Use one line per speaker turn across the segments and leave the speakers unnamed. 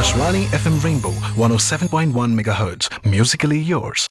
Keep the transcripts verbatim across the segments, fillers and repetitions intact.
Akashvani F M Rainbow one oh seven point one megahertz. Musically yours.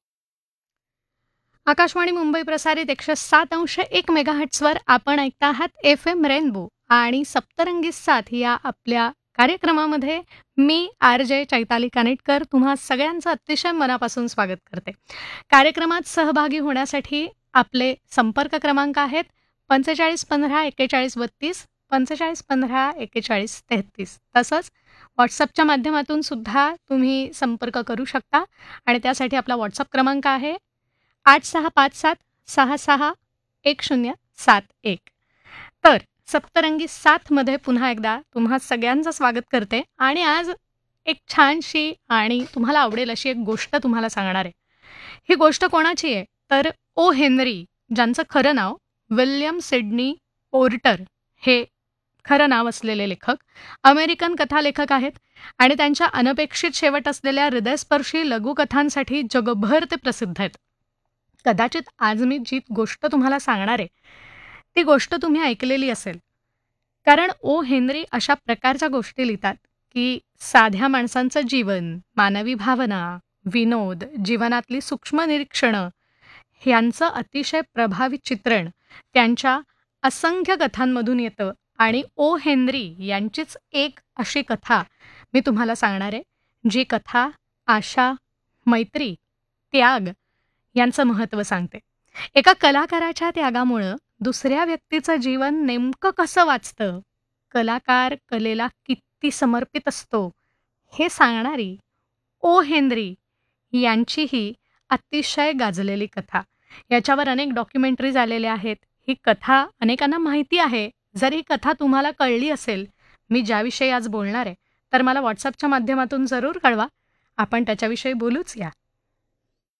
Akashvani Mumbai प्रसारित एकशे सात अंश एक मेगाहर्ट्सवर आपण ऐकता आहात एफ एम रेनबो आणि सप्तरंगी साथ या आपल्या कार्यक्रमामध्ये मी आर जे चैताली कानेटकर तुम्हा सगळ्यांचं अतिशय मनापासून स्वागत करते. कार्यक्रमात सहभागी होण्यासाठी आपले संपर्क क्रमांक आहेत पंचेचाळीस पंधरा एक्केचाळीस बत्तीस पंचेचाळीस पंधरा एक्केचाळीस तेहतीस. तसंच व्हॉट्सअपच्या माध्यमातून सुद्धा तुम्ही संपर्क करू शकता आणि त्यासाठी आपला व्हॉट्सअप क्रमांक आहे आठ सहा पाच सात सहा सहा एक शून्य सात एक. तर सप्तरंगी साथमध्ये पुन्हा एकदा तुम्हा सगळ्यांचं स्वागत करते आणि आज एक छानशी आणि तुम्हाला आवडेल अशी एक गोष्ट तुम्हाला सांगणार आहे. ही गोष्ट कोणाची आहे तर ओ हेनरी, ज्यांचं खरं नाव विल्यम सिडनी पोर्टर हे खरं नाव असलेले लेखक, अमेरिकन कथालेखक आहेत आणि त्यांच्या अनपेक्षित शेवट असलेल्या हृदयस्पर्शी लघुकथांसाठी जगभर ते प्रसिद्ध आहेत. कदाचित आज मी जी गोष्ट तुम्हाला सांगणार आहे ती गोष्ट तुम्ही ऐकलेली असेल, कारण ओ हेनरी अशा प्रकारच्या गोष्टी लिहितात की साध्या माणसांचं जीवन, मानवी भावना, विनोद, जीवनातली सूक्ष्म निरीक्षणं ह्यांचं अतिशय प्रभावी चित्रण त्यांच्या असंख्य कथांमधून येतं. आणि ओ हेनरी यांचीच एक अशी कथा मी तुम्हाला सांगणार आहे, जी कथा आशा, मैत्री, त्याग यांचं महत्त्व सांगते. एका कलाकाराच्या त्यागामुळं दुसऱ्या व्यक्तीचं जीवन नेमकं कसं वाचतं, कलाकार कलेला किती समर्पित असतो हे सांगणारी ओ हेनरी यांची ही अतिशय गाजलेली कथा. याच्यावर अनेक डॉक्युमेंटरीज आलेल्या आहेत. ही कथा अनेकांना माहिती आहे. जर ही कथा तुम्हाला कळली असेल, मी ज्याविषयी आज बोलणार आहे, तर मला व्हॉट्सअपच्या माध्यमातून जरूर कळवा. आपण त्याच्याविषयी बोलूच या.